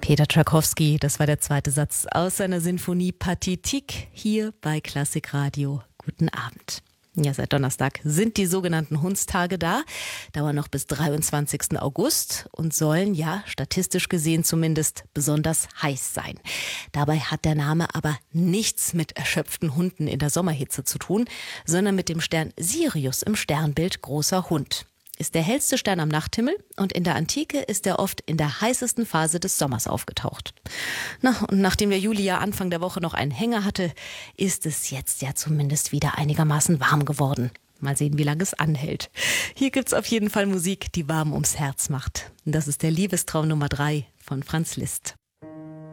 Peter Tschaikowski, das war der zweite Satz aus seiner Sinfonie Pathétique hier bei Klassikradio. Guten Abend. Ja, seit Donnerstag sind die sogenannten Hundstage da, dauern noch bis 23. August und sollen, ja, statistisch gesehen zumindest, besonders heiß sein. Dabei hat der Name aber nichts mit erschöpften Hunden in der Sommerhitze zu tun, sondern mit dem Stern Sirius im Sternbild Großer Hund. Ist der hellste Stern am Nachthimmel und in der Antike ist er oft in der heißesten Phase des Sommers aufgetaucht. Und nachdem der Juli ja Anfang der Woche noch einen Hänger hatte, ist es jetzt ja zumindest wieder einigermaßen warm geworden. Mal sehen, wie lange es anhält. Hier gibt's auf jeden Fall Musik, die warm ums Herz macht. Und das ist der Liebestraum Nummer 3 von Franz Liszt.